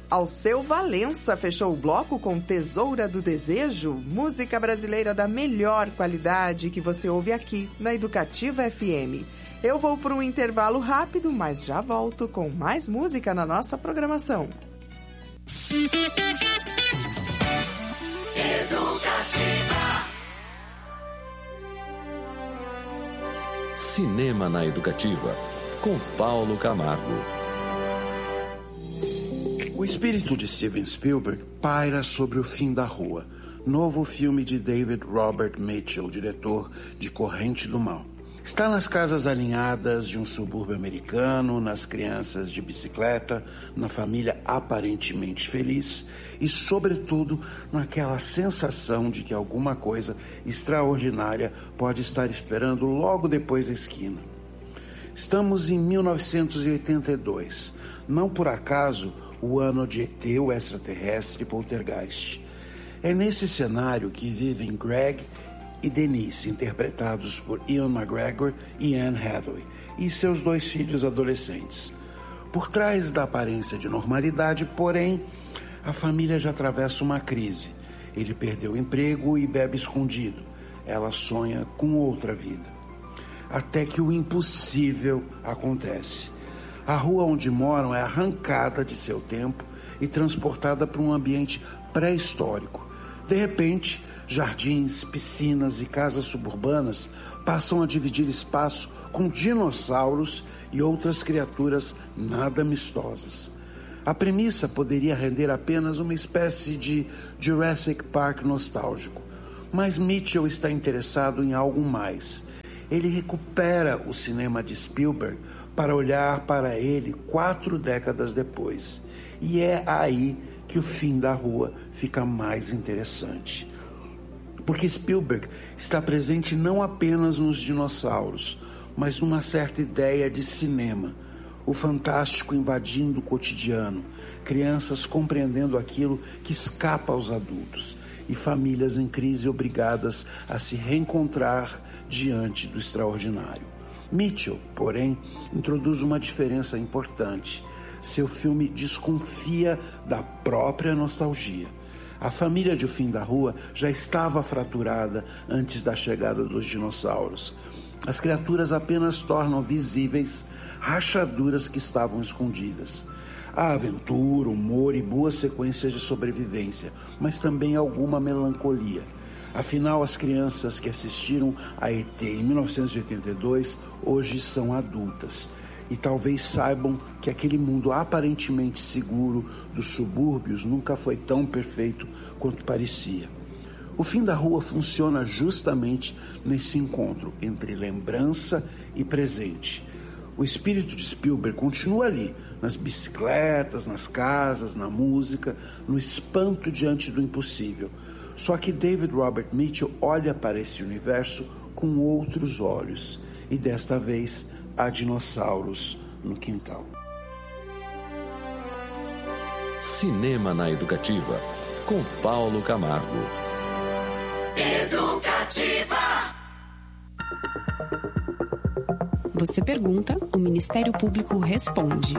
Alceu Valença fechou o bloco com Tesoura do Desejo, música brasileira da melhor qualidade que você ouve aqui na Educativa FM. Eu vou para um intervalo rápido, mas já volto com mais música na nossa programação. Educativa. Cinema na Educativa, com Paulo Camargo. O espírito de Steven Spielberg paira sobre O Fim da Rua, novo filme de David Robert Mitchell, diretor de Corrente do Mal. Está nas casas alinhadas de um subúrbio americano, nas crianças de bicicleta, na família aparentemente feliz e, sobretudo, naquela sensação de que alguma coisa extraordinária pode estar esperando logo depois da esquina. Estamos em 1982. Não por acaso, o ano de ET, o extraterrestre Poltergeist. É nesse cenário que vivem Greg e Denise, interpretados por Ian McGregor e Anne Hathaway, e seus 2 filhos adolescentes. Por trás da aparência de normalidade, porém, a família já atravessa uma crise. Ele perdeu o emprego e bebe escondido. Ela sonha com outra vida. Até que o impossível acontece. A rua onde moram é arrancada de seu tempo e transportada para um ambiente pré-histórico. De repente, jardins, piscinas e casas suburbanas passam a dividir espaço com dinossauros e outras criaturas nada amistosas. A premissa poderia render apenas uma espécie de Jurassic Park nostálgico, mas Mitchell está interessado em algo mais. Ele recupera o cinema de Spielberg para olhar para ele 4 décadas depois. E é aí que O Fim da Rua fica mais interessante. Porque Spielberg está presente não apenas nos dinossauros, mas numa certa ideia de cinema. O fantástico invadindo o cotidiano, crianças compreendendo aquilo que escapa aos adultos e famílias em crise obrigadas a se reencontrar diante do extraordinário. Mitchell, porém, introduz uma diferença importante. Seu filme desconfia da própria nostalgia. A família de O Fim da Rua já estava fraturada antes da chegada dos dinossauros. As criaturas apenas tornam visíveis rachaduras que estavam escondidas. Há aventura, humor e boas sequências de sobrevivência, mas também alguma melancolia. Afinal, as crianças que assistiram a ET em 1982 hoje são adultas e talvez saibam que aquele mundo aparentemente seguro dos subúrbios nunca foi tão perfeito quanto parecia. O Fim da Rua funciona justamente nesse encontro entre lembrança e presente. O espírito de Spielberg continua ali, nas bicicletas, nas casas, na música, no espanto diante do impossível. Só que David Robert Mitchell olha para esse universo com outros olhos. E desta vez há dinossauros no quintal. Cinema na Educativa, com Paulo Camargo. Educativa. Você pergunta, o Ministério Público responde.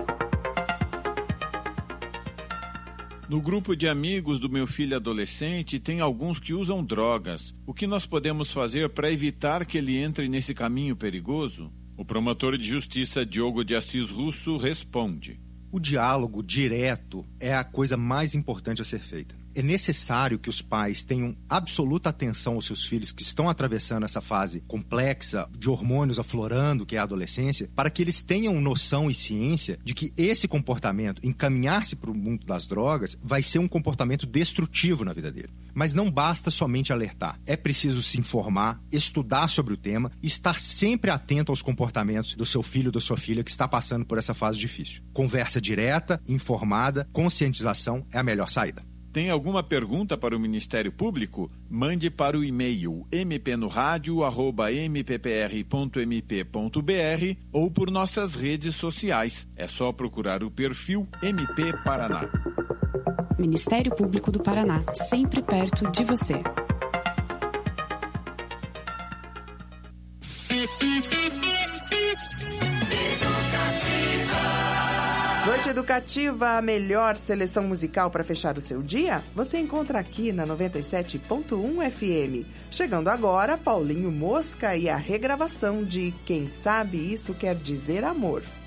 No grupo de amigos do meu filho adolescente, tem alguns que usam drogas. O que nós podemos fazer para evitar que ele entre nesse caminho perigoso? O promotor de justiça Diogo de Assis Russo responde. O diálogo direto é a coisa mais importante a ser feita. É necessário que os pais tenham absoluta atenção aos seus filhos que estão atravessando essa fase complexa de hormônios aflorando, que é a adolescência, para que eles tenham noção e ciência de que esse comportamento, encaminhar-se para o mundo das drogas, vai ser um comportamento destrutivo na vida dele. Mas não basta somente alertar. É preciso se informar, estudar sobre o tema e estar sempre atento aos comportamentos do seu filho ou da sua filha que está passando por essa fase difícil. Conversa direta, informada, conscientização é a melhor saída. Tem alguma pergunta para o Ministério Público? Mande para o e-mail mpnoradio@mppr.mp.br ou por nossas redes sociais. É só procurar o perfil MP Paraná. Ministério Público do Paraná, sempre perto de você. Noite Educativa, a melhor seleção musical para fechar o seu dia, você encontra aqui na 97.1 FM. Chegando agora, Paulinho Mosca e a regravação de Quem Sabe Isso Quer Dizer Amor.